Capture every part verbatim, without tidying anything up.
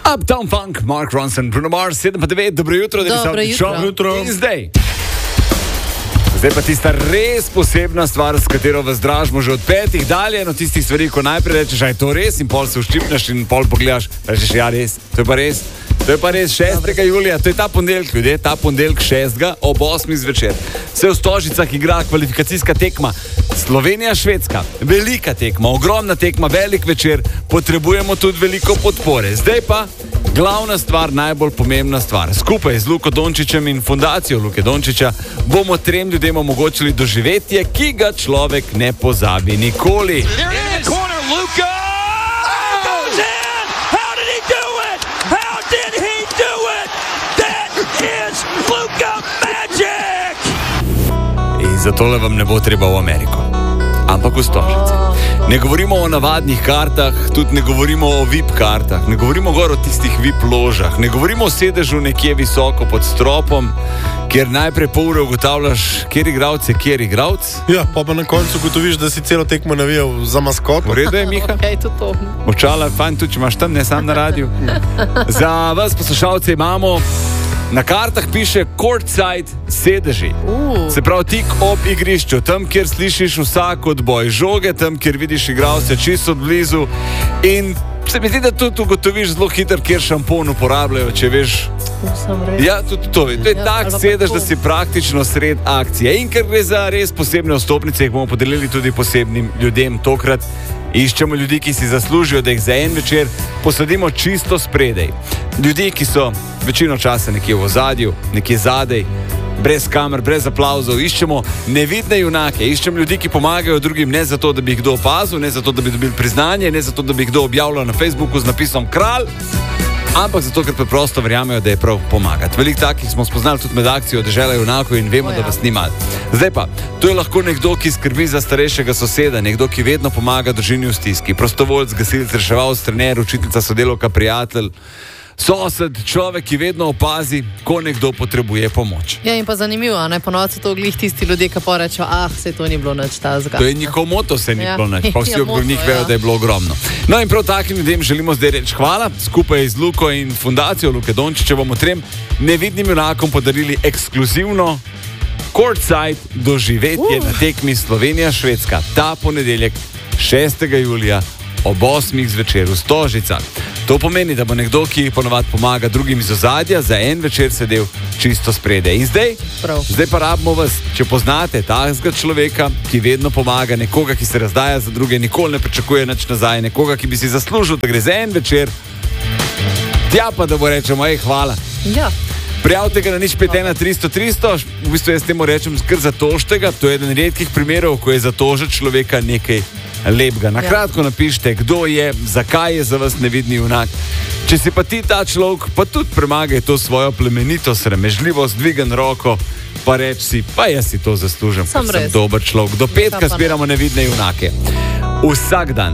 Uptown Funk, Mark Ronson, Bruno Mars, sedem pa devet, dobro jutro, da Dobro bi se jutro. jutro. In zdaj. Zdaj pa tista res posebna stvar, s katero vas dražimo že od petih dalje, eno tistih stvari, ko najprej rečeš, a je to res, in pol se uščipneš in pol pogledaš, rečeš, ja res, to je pa res. To je pa res šestega julija, to je ta ponedeljek, ljudje, ta ponedeljek šestega ob osmih zvečer. Se v Stožicah igra kvalifikacijska tekma Slovenija-Švedska. Velika tekma, ogromna tekma, velik večer, potrebujemo tudi veliko podpore. Zdaj pa glavna stvar, najbolj pomembna stvar. Skupaj z Luko Dončićem in fundacijo Luke Dončića bomo trem ljudem omogočili doživetje, ki ga človek ne pozabi nikoli. In zato vam ne bo treba v Ameriko, ampak v Stožice. Ne govorimo o navadnih kartah, tudi ne govorimo o V I P kartah, ne govorimo gor o tistih V I P ložah, ne govorimo o sedežu nekje visoko pod stropom, kjer najprej pol ure ugotavljaš, kjer igralec je kjer igralec. Ja, pa pa na koncu ugotoviš, da si celo tekmo navijal za maskoto. V redu je, Miha? Okay, to to. Očala, fajn tudi, če imaš tam, ne sam na radiju. Za vas poslušalce imamo, na kartah piše courtside sedeži. Uh. Se pravi tik ob igrišču, tam, kjer slišiš vsak odboj žoge, tam, kjer vidiš igralce čisto blizu, in se mi zdi, da tudi ugotoviš zelo hitro, kjer šampon uporabljajo, če veš. Ja, tudi to. To je Ja, tak ali pa sedež, tako. da si praktično sred akcije. In ker gre za res posebne vstopnice, jih bomo podelili tudi posebnim ljudem. Tokrat iščemo ljudi, ki si zaslužijo, da jih za en večer posadimo čisto spredej. Ljudi, ki so večino časa nekje v ozadju, nekje zadej, brez kamer, brez aplavzov. Iščemo nevidne junake, iščemo ljudi, ki pomagajo drugim, ne zato, da bi jih kdo opazil, ne zato, da bi dobili priznanje, ne zato, da bi jih kdo objavljal na Facebooku z napisom kralj, ampak zato, ker preprosto verjamejo, da je prav pomagati. Veliko takih smo spoznali tudi med akcijo Dežela junakov in vemo, O, ja. da vas ni malo. Zdaj pa, to je lahko nekdo, ki skrbi za starejšega soseda, nekdo, ki vedno pomaga družini v stiski, prostovoljc, gasilec, reševalec, trener, učiteljica, sodelavka, prijatelj, sosed, človek, ki vedno opazi, ko nekdo potrebuje pomoč. Ja, in pa zanimivo, a ne, ponovadi so to glih tisti ljudje, ki pa rečejo, ah, se to ni bilo nič tazga. To je njihov moto, se ni Ja. bilo nič, pa vsi Ja, okrog njih moto, vejo, ja. da je bilo ogromno. No in prav takim ljudem želimo zdaj reči hvala, skupaj z Luko in fundacijo Luke Dončića bomo trem nevidnim junakom podarili ekskluzivno courtside doživetje Uh. na tekmi Slovenija-Švedska ta ponedeljek šestega julija ob osmih zvečer v Stožicah. To pomeni, da bo nekdo, ki ponovadi pomaga drugim iz ozadja, za en večer sedel čisto spredaj. In zdaj, Prav. zdaj pa rabimo vas, če poznate takega človeka, ki vedno pomaga, nekoga, ki se razdaja za druge, nikoli ne pričakuje nič nazaj, nekoga, ki bi si zaslužil, da gre za en večer, tja pa da bo rečemo, ej, hvala. Ja. Prijavite ga na nič pet ena tristo tristo, v bistvu jaz temu rečem kar zatožtega, to je eden redkih primerov, ko je zatožet človeka nekaj lepega. Na Ja. kratko napišite, kdo je, zakaj je za vas nevidni junak. Če si pa ti ta človek, pa tudi premagaj to svojo plemenitost, sramežljivost, dvigan roko, pa reč si, pa jaz si to zaslužim, ker Sam sem res. dober človek. Do petka pa ne. zbiramo nevidne junake. Vsak dan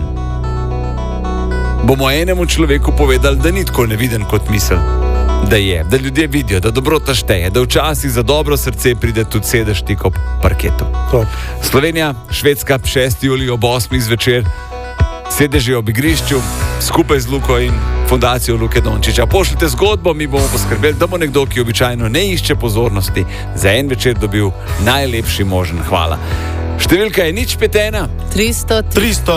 bomo enemu človeku povedali, da ni tako neviden kot misel, da je, da ljudje vidijo, da dobrota šteje, da včasih za dobro srce pride tudi sedež tik ob parketu. Top. Slovenija, Švedska, šestega julija ob osmih zvečer, sedeži ob igrišču, skupaj z Luko in fundacijo Luke Dončića. Pošljite zgodbo, mi bomo poskrbeli, da bo nekdo, ki običajno ne išče pozornosti, za en večer dobil najlepši možen hvala. Številka je nič pet ena tristo tristo